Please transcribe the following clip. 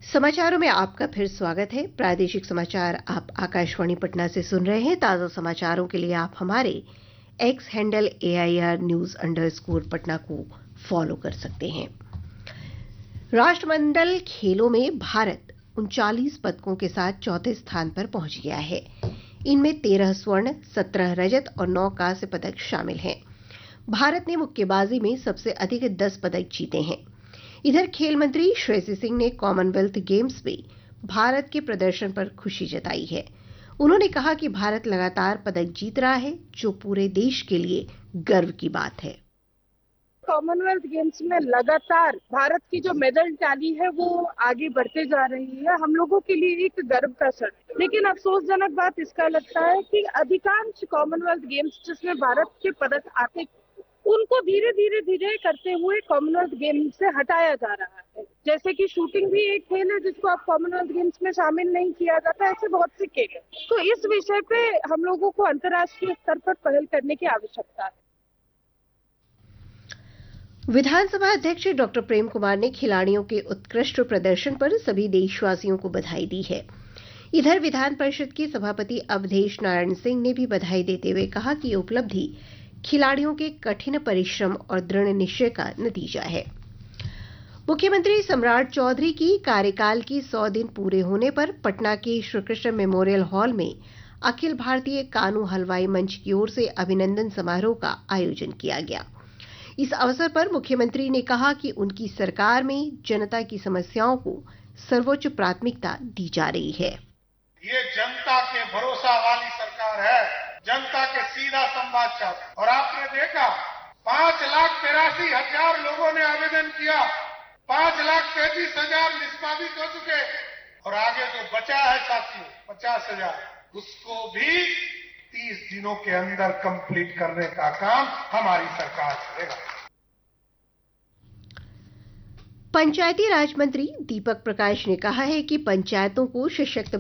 समाचारों में आपका फिर स्वागत है। प्रादेशिक समाचार आप आकाशवाणी पटना से सुन रहे हैं। ताज़ा समाचारों के लिए आप हमारे x handle AIR News_ Patna को फॉलो कर सकते हैं। राष्ट्रमंडल खेलों में भारत 39 पदकों के साथ चौथे स्थान पर पहुंच गया है। इनमें 13 स्वर्ण, 17 रजत और 9 कांस्य पदक शामिल हैं। भारत ने मुक्केबाजी में सबसे अधिक 10 पदक जीते हैं। इधर खेल मंत्री श्रेयसी सिंह ने कॉमनवेल्थ गेम्स में भारत के प्रदर्शन पर खुशी जताई है। उन्होंने कहा कि भारत लगातार पदक जीत रहा है, जो पूरे देश के लिए गर्व की बात है। कॉमनवेल्थ गेम्स में लगातार भारत की जो मेडल टैली है वो आगे बढ़ते जा रही है। हम लोगों के लिए एक गर्व का क्षण, लेकिन अफसोसजनक बात इसका लगता है कि अधिकांश कॉमनवेल्थ गेम्स जिसमें भारत के पदक आते, उनको धीरे धीरे करते हुए कॉमनवेल्थ गेम्स से हटाया जा रहा है। जैसे कि शूटिंग भी एक खेल है जिसको अब कॉमनवेल्थ गेम्स में शामिल नहीं किया जाता, ऐसे बहुत से खेल हैं। तो इस विषय पे हम लोगों को अंतर्राष्ट्रीय स्तर पर पहल करने की आवश्यकता है। विधानसभा अध्यक्ष डॉक्टर प्रेम कुमार ने खिलाड़ियों के उत्कृष्ट प्रदर्शन पर सभी देशवासियों को बधाई दी है। इधर विधान परिषद के सभापति अवधेश नारायण सिंह ने भी बधाई देते हुए कहा कि ये उपलब्धि खिलाड़ियों के कठिन परिश्रम और दृढ़ निश्चय का नतीजा है। मुख्यमंत्री सम्राट चौधरी की कार्यकाल की 100 दिन पूरे होने पर पटना के श्रीकृष्ण मेमोरियल हॉल में अखिल भारतीय कानू हलवाई मंच की ओर से अभिनंदन समारोह का आयोजन किया गया। इस अवसर पर मुख्यमंत्री ने कहा कि उनकी सरकार में जनता की समस्याओं को सर्वोच्च प्राथमिकता दी जा रही है। ये जनता के भरोसा वाली सरकार है, जनता के सीधा संवाद चाहते हैं। और आपने देखा 5,83,000 लोगों ने आवेदन किया, 5,33,000 निष्पादित हो चुके और आगे जो बचा है साथियों 50,000, उसको भी 30 दिनों के अंदर कंप्लीट करने का काम हमारी सरकार करेगा। पंचायती राज मंत्री दीपक प्रकाश ने कहा है कि पंचायतों को सशक्त